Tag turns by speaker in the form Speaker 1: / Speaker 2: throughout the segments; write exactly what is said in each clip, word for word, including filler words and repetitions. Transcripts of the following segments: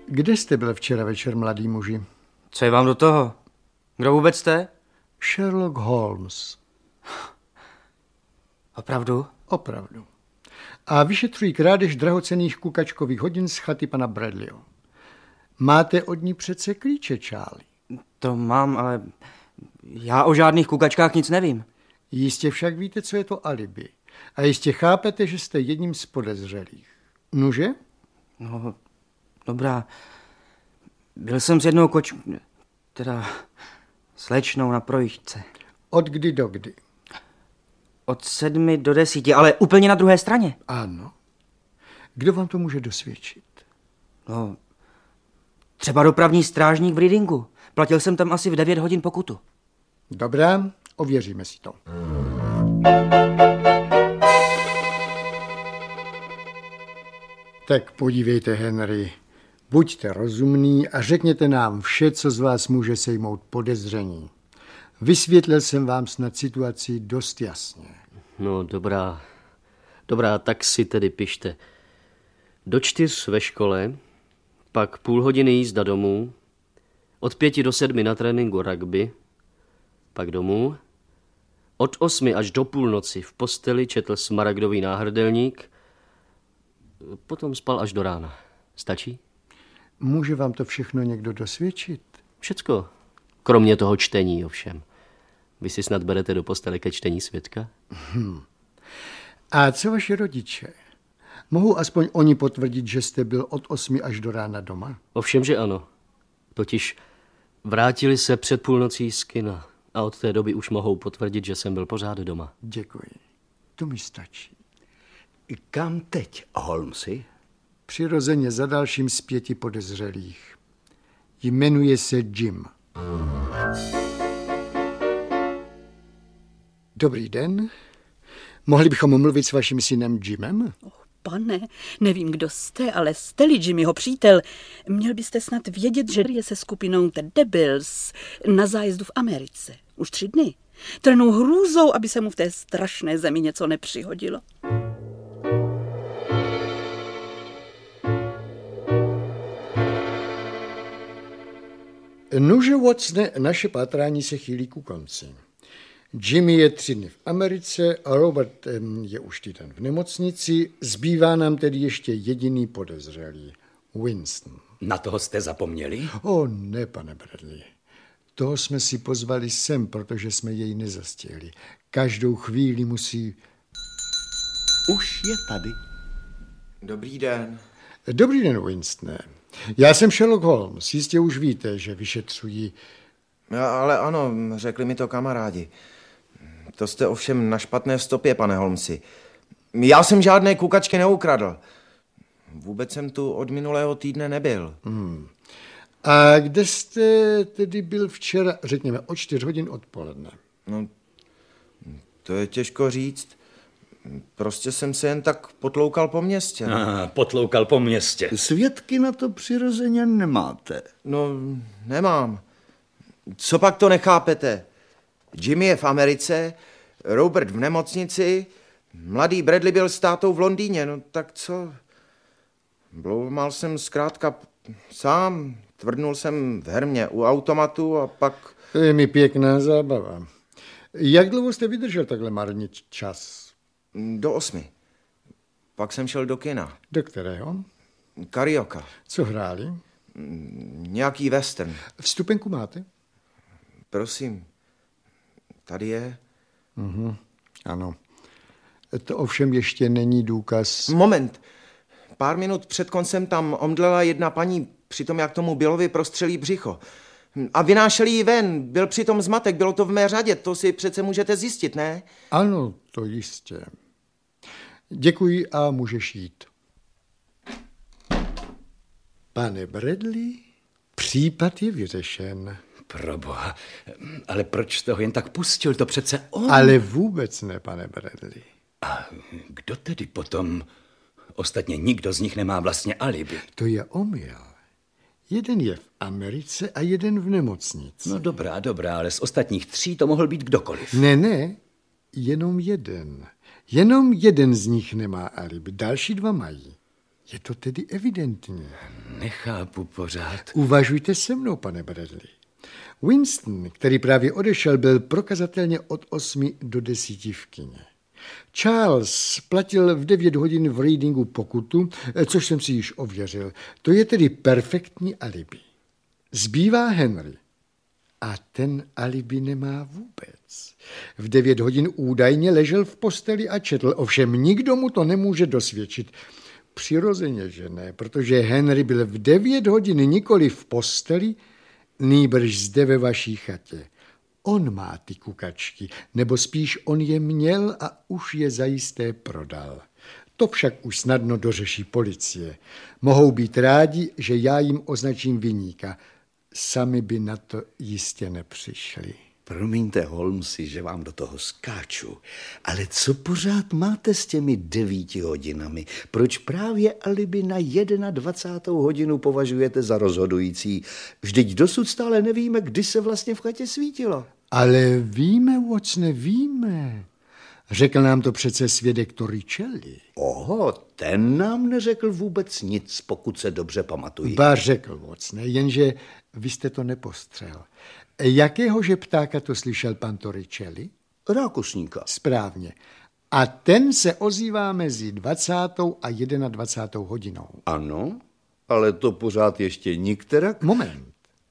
Speaker 1: Kde jste byl včera večer, mladý muži?
Speaker 2: Co je vám do toho? Kdo vůbec jste?
Speaker 1: Sherlock Holmes.
Speaker 2: Opravdu?
Speaker 1: Opravdu. A vyšetřují krádež drahocenných kukačkových hodin z chaty pana Bradleyho. Máte od ní přece klíče, Charlie.
Speaker 2: To mám, ale já o žádných kukačkách nic nevím.
Speaker 1: Jistě však víte, co je to alibi. A jistě chápete, že jste jedním z podezřelých. Nuže?
Speaker 2: No, dobrá. Byl jsem s jednou koč... teda slečnou na projížďce.
Speaker 1: Od kdy do kdy?
Speaker 2: Od sedmi do desíti, ale úplně na druhé straně.
Speaker 1: Ano. Kdo vám to může dosvědčit?
Speaker 2: No, třeba dopravní strážník v Readingu. Platil jsem tam asi v devět hodin pokutu.
Speaker 1: Dobrá, ověříme si to. Tak podívejte, Henry, buďte rozumný a řekněte nám vše, co z vás může sejmout podezření. Vysvětlil jsem vám snad situaci dost jasně.
Speaker 3: No, dobrá. Dobrá, tak si tedy pište. Do čtyř ve škole, pak půl hodiny jízda domů, od pěti do sedmi na tréninku rugby, pak domů, od osmi až do půlnoci v posteli četl smaragdový náhrdelník, potom spal až do rána. Stačí?
Speaker 1: Může vám to všechno někdo dosvědčit?
Speaker 3: Všecko. Kromě toho čtení, ovšem. Vy si snad berete do postele ke čtení svědka?
Speaker 1: Hmm. A co vaši rodiče? Mohou aspoň oni potvrdit, že jste byl od osmi až do rána doma?
Speaker 3: Ovšem, že ano. Totiž vrátili se před půlnocí z kina a od té doby už mohou potvrdit, že jsem byl pořád doma.
Speaker 1: Děkuji. To mi stačí.
Speaker 4: Kam teď, Holmesy?
Speaker 1: Přirozeně za dalším z pěti podezřelých. Jmenuje se Jim. Dobrý den. Mohli bychom mluvit s vaším synem Jimem?
Speaker 5: Oh, pane, nevím, kdo jste, ale jste-li Jimmyho přítel, měl byste snad vědět, že je se skupinou The Devils na zájezdu v Americe. Už tři dny. Trnou hrůzou, aby se mu v té strašné zemi něco nepřihodilo.
Speaker 1: Nuže, Watsone, naše pátrání se chýlí ku konci. Jimmy je tři dny v Americe a Robert je už týden v nemocnici. Zbývá nám tedy ještě jediný podezřelý, Winston.
Speaker 4: Na toho jste zapomněli?
Speaker 1: O ne, pane Bradley. Toho jsme si pozvali sem, protože jsme jej nezastihli. Každou chvíli musí...
Speaker 4: Už je tady.
Speaker 6: Dobrý den.
Speaker 1: Dobrý den, Winstone. Já jsem Sherlock Holmes. Jistě už víte, že vyšetřují...
Speaker 6: Já, ale ano, řekli mi to kamarádi. To jste ovšem na špatné stopě, pane Holmesi. Já jsem žádné kukačky neukradl. Vůbec jsem tu od minulého týdne nebyl.
Speaker 1: Hmm. A kde jste tedy byl včera, řekněme, o čtyři hodin odpoledne?
Speaker 6: No, to je těžko říct. Prostě jsem se jen tak potloukal po městě.
Speaker 4: Ah, potloukal po městě. Svědky na to přirozeně nemáte.
Speaker 6: No, nemám. Co pak to nechápete? Jimmy je v Americe, Robert v nemocnici, mladý Bradley byl s tátou v Londýně, no tak co? Bloumal jsem zkrátka sám, tvrdnul jsem v hermě u automatu a pak...
Speaker 1: To je mi pěkná zábava. Jak dlouho jste vydržel takhle marnit čas?
Speaker 6: Do osmi. Pak jsem šel do kina.
Speaker 1: Do kterého?
Speaker 6: Karioka.
Speaker 1: Co hráli?
Speaker 6: Nějaký western.
Speaker 1: Vstupenku máte?
Speaker 6: Prosím. Tady je.
Speaker 1: Mhm, ano. To ovšem ještě není důkaz.
Speaker 6: Moment. Pár minut před koncem tam omdlela jedna paní při tom, jak tomu Billovi prostřelí břicho. A vynášeli ji ven. Byl přitom zmatek, bylo to v mé řadě. To si přece můžete zjistit, ne?
Speaker 1: Ano, to jistě. Děkuji a můžeš jít. Pane Bradley, případ je vyřešen.
Speaker 4: Proboha, ale proč jste ho jen tak pustil? To přece on...
Speaker 1: Ale vůbec ne, pane Bradley.
Speaker 4: A kdo tedy potom? Ostatně nikdo z nich nemá vlastně alibi.
Speaker 1: To je omyl. Jeden je v Americe a jeden v nemocnici.
Speaker 4: No dobrá, dobrá, ale z ostatních tří to mohl být kdokoliv.
Speaker 1: Ne, ne, jenom jeden. Jenom jeden z nich nemá alibi, další dva mají. Je to tedy evidentní.
Speaker 4: Nechápu pořád.
Speaker 1: Uvažujte se mnou, pane Bradley. Winston, který právě odešel, byl prokazatelně od osmi do desíti v kině. Charles platil v devět hodin v Readingu pokutu, což jsem si již ověřil. To je tedy perfektní alibi. Zbývá Henry. A ten alibi nemá vůbec. V devět hodin údajně ležel v posteli a četl, ovšem nikdo mu to nemůže dosvědčit. Přirozeně, že ne, protože Henry byl v devět hodin nikoli v posteli, nýbrž zde ve vaší chatě. On má ty kukačky, nebo spíš on je měl a už je zajisté prodal. To však už snadno dořeší policie. Mohou být rádi, že já jim označím viníka. Sami by na to jistě nepřišli.
Speaker 7: Promiňte, Holmesi, že vám do toho skáču, ale co pořád máte s těmi devíti hodinami? Proč právě alibi na dvacátou jednu hodinu považujete za rozhodující? Vždyť dosud stále nevíme, kdy se vlastně v chatě svítilo.
Speaker 1: Ale víme, Watsone, víme. Řekl nám to přece svědek Torricelli.
Speaker 7: Oho, ten nám neřekl vůbec nic, pokud se dobře pamatuji.
Speaker 1: Ba řekl, Watsone, jenže vy jste to nepostřel. Jakéhože ptáka to slyšel pan Torricelli?
Speaker 7: Rákosníka.
Speaker 1: Správně. A ten se ozývá mezi dvacátou a dvacátou jednou hodinou.
Speaker 7: Ano, ale to pořád ještě nikterak.
Speaker 1: Moment.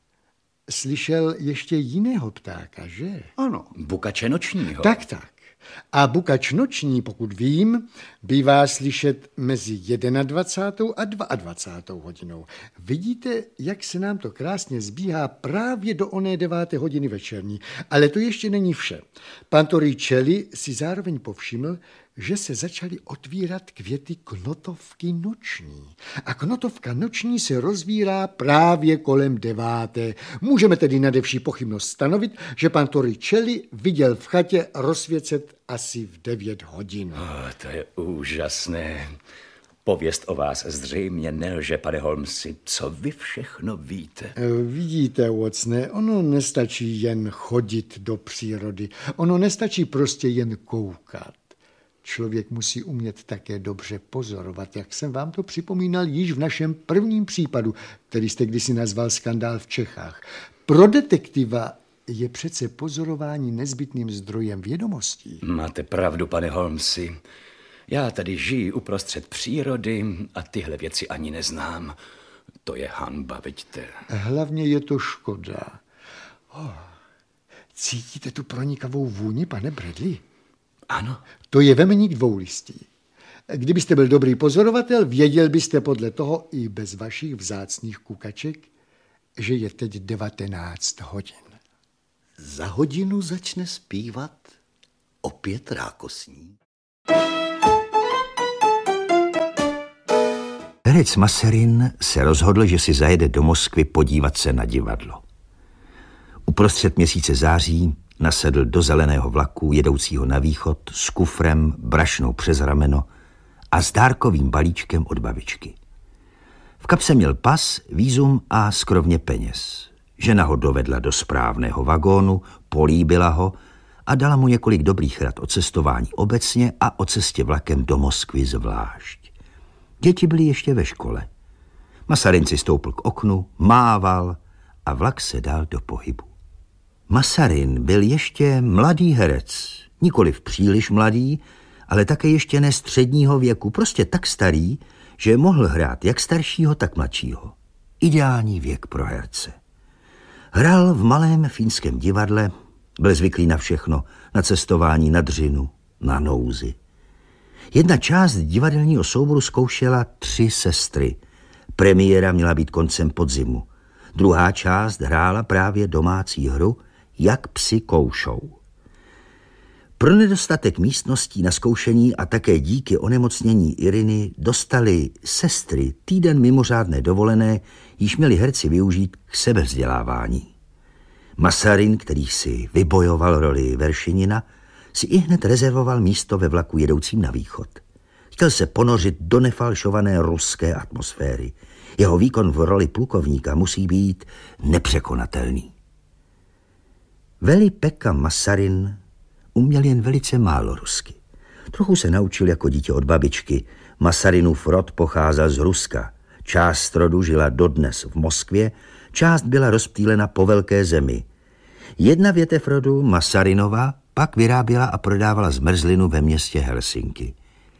Speaker 1: Slyšel ještě jiného ptáka, že?
Speaker 7: Ano.
Speaker 4: Bukače nočního.
Speaker 1: Tak, tak. A bukač noční, pokud vím, bývá slyšet mezi dvacátou jednou a dvacátou druhou hodinou. Vidíte, jak se nám to krásně zbíhá právě do oné deváté hodiny večerní. Ale to ještě není vše. Pan Torricelli si zároveň povšiml, že se začaly otvírat květy knotovky noční. A knotovka noční se rozvírá právě kolem deváté. Můžeme tedy nade vší pochybnost stanovit, že pan Torricelli viděl v chatě rozsvěcet asi v devět hodin.
Speaker 4: Oh, to je úžasné. Pověst o vás zřejmě nelže, pane Holmesi. Co vy všechno víte?
Speaker 1: Vidíte, Watsone, ono nestačí jen chodit do přírody. Ono nestačí prostě jen koukat. Člověk musí umět také dobře pozorovat, jak jsem vám to připomínal již v našem prvním případu, který jste kdysi nazval skandál v Čechách. Pro detektiva je přece pozorování nezbytným zdrojem vědomostí.
Speaker 4: Máte pravdu, pane Holmesi. Já tady žiji uprostřed přírody a tyhle věci ani neznám. To je hanba, vidíte.
Speaker 1: Hlavně je to škoda. Oh, cítíte tu pronikavou vůni, pane Bradley?
Speaker 4: Ano.
Speaker 1: To je vemeník dvoulistý. Kdybyste byl dobrý pozorovatel, věděl byste podle toho i bez vašich vzácných kukaček, že je teď devatenáct hodin.
Speaker 7: Za hodinu začne zpívat opět rákosník. Herec Masarin se rozhodl, že si zajede do Moskvy podívat se na divadlo. Uprostřed měsíce září nasedl do zeleného vlaku jedoucího na východ s kufrem, brašnou přes rameno a s dárkovým balíčkem od babičky. V kapse měl pas, vízum a skrovně peněz. Žena ho dovedla do správného vagónu, políbila ho a dala mu několik dobrých rad o cestování obecně a o cestě vlakem do Moskvy zvlášť. Děti byly ještě ve škole. Masarin si stoupl k oknu, mával a vlak se dal do pohybu. Masarin byl ještě mladý herec, nikoliv příliš mladý, ale také ještě ne středního věku, prostě tak starý, že mohl hrát jak staršího, tak mladšího. Ideální věk pro herce. Hrál v malém fínském divadle, byl zvyklý na všechno, na cestování, na dřinu, na nouzi. Jedna část divadelního souboru zkoušela Tři sestry. Premiéra měla být koncem podzimu. Druhá část hrála právě domácí hru Jak psi koušou. Pro nedostatek místností na zkoušení a také díky onemocnění Iriny dostali sestry týden mimořádné dovolené, již měli herci využít k sebevzdělávání. Masarin, který si vybojoval roli Veršinina, si ihned rezervoval místo ve vlaku jedoucím na východ. Chtěl se ponořit do nefalšované ruské atmosféry. Jeho výkon v roli plukovníka musí být nepřekonatelný. Veli Pekka Masarin uměl jen velice málo rusky. Trochu se naučil jako dítě od babičky, Masarinův rod pocházel z Ruska. Část rodu žila dodnes v Moskvě, část byla rozptýlena po velké zemi. Jedna větev rodu, Masarinova, pak vyráběla a prodávala zmrzlinu ve městě Helsinki.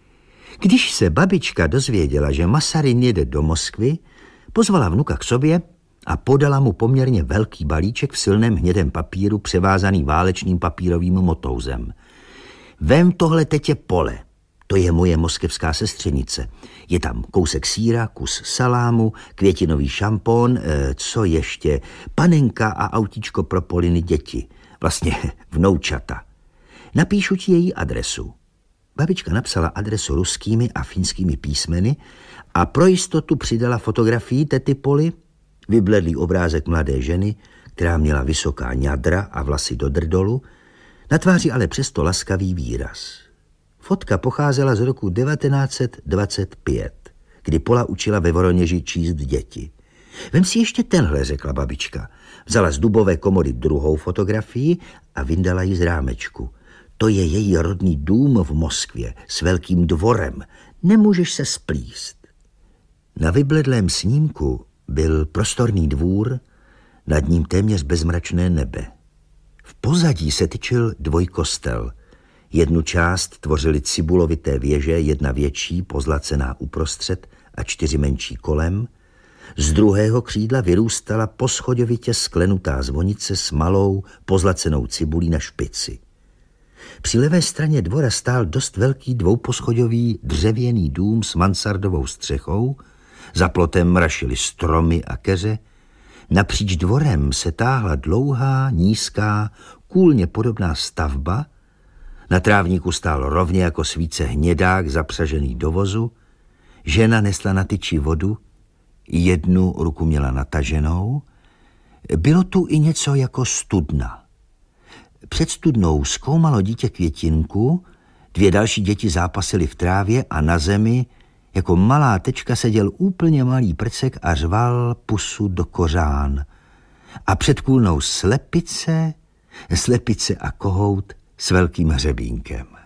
Speaker 7: Když se babička dozvěděla, že Masarin jede do Moskvy, pozvala vnuka k sobě a podala mu poměrně velký balíček v silném hnědém papíru převázaný válečným papírovým motouzem. Vem tohle tetě Pole, to je moje moskevská sestřenice. Je tam kousek sýra, kus salámu, květinový šampon, e, co ještě, panenka a autíčko pro Poliny děti, vlastně vnoučata. Napíšu ti její adresu. Babička napsala adresu ruskými a finskými písmeny a pro jistotu přidala fotografii tety Poly, vybledlý obrázek mladé ženy, která měla vysoká ňadra a vlasy do drdolu, na tváři ale přesto laskavý výraz. Fotka pocházela z roku devatenáct set dvacet pět, kdy Pola učila ve Voroněži číst děti. Vem si ještě tenhle, řekla babička. Vzala z dubové komody druhou fotografii a vyndala ji z rámečku. To je její rodný dům v Moskvě s velkým dvorem. Nemůžeš se splíst. Na vybledlém snímku byl prostorný dvůr, nad ním téměř bezmračné nebe. V pozadí se tyčil dvojkostel. Jednu část tvořily cibulovité věže, jedna větší, pozlacená uprostřed a čtyři menší kolem. Z druhého křídla vyrůstala poschodovitě sklenutá zvonice s malou, pozlacenou cibulí na špici. Při levé straně dvora stál dost velký dvouposchodový dřevěný dům s mansardovou střechou, za plotem mrašily stromy a keře. Napříč dvorem se táhla dlouhá, nízká, kůlně podobná stavba. Na trávníku stál rovně jako svíce hnědák zapřažený do vozu. Žena nesla na tyči vodu, jednu ruku měla nataženou. Bylo tu i něco jako studna. Před studnou zkoumalo dítě květinku, dvě další děti zápasily v trávě a na zemi jako malá tečka seděl úplně malý prcek a řval pusu do kořán. A před kůlnou slepice, slepice a kohout s velkým hřebínkem.